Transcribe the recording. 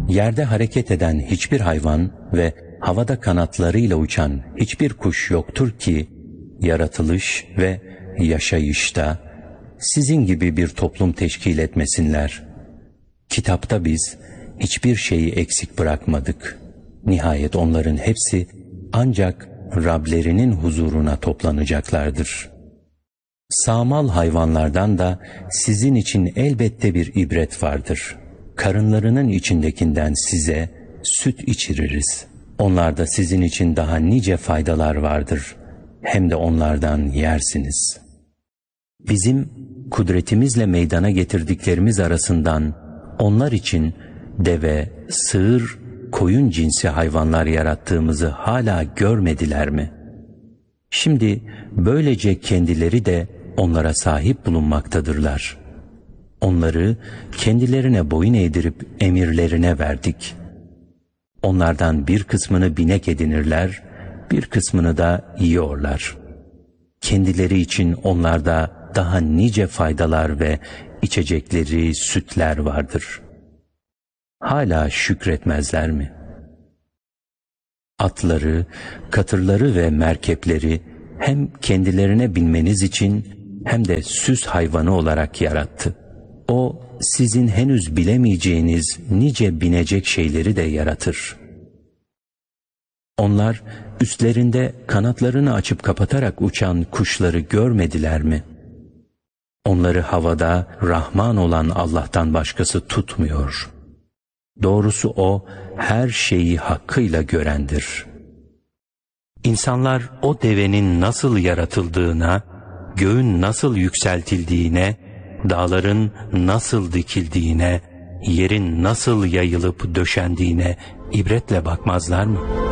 Yerde hareket eden hiçbir hayvan ve havada kanatlarıyla uçan hiçbir kuş yoktur ki yaratılış ve yaşayışta sizin gibi bir toplum teşkil etmesinler. Kitapta biz hiçbir şeyi eksik bırakmadık. Nihayet onların hepsi ancak Rablerinin huzuruna toplanacaklardır. Sağmal hayvanlardan da sizin için elbette bir ibret vardır. Karınlarının içindekinden size süt içiririz. Onlarda sizin için daha nice faydalar vardır. Hem de onlardan yersiniz. Bizim kudretimizle meydana getirdiklerimiz arasından onlar için deve, sığır, koyun cinsi hayvanlar yarattığımızı hala görmediler mi? Şimdi böylece kendileri de onlara sahip bulunmaktadırlar. Onları kendilerine boyun eğdirip emirlerine verdik. Onlardan bir kısmını binek edinirler, bir kısmını da yiyorlar. Kendileri için onlarda daha nice faydalar ve içecekleri, sütler vardır. Hala şükretmezler mi? Atları, katırları ve merkepleri hem kendilerine binmeniz için hem de süs hayvanı olarak yarattı. O, sizin henüz bilemeyeceğiniz nice binecek şeyleri de yaratır. Onlar üstlerinde kanatlarını açıp kapatarak uçan kuşları görmediler mi? Onları havada Rahman olan Allah'tan başkası tutmuyor. Doğrusu O her şeyi hakkıyla görendir. İnsanlar o devenin nasıl yaratıldığına, göğün nasıl yükseltildiğine, dağların nasıl dikildiğine, yerin nasıl yayılıp döşendiğine ibretle bakmazlar mı?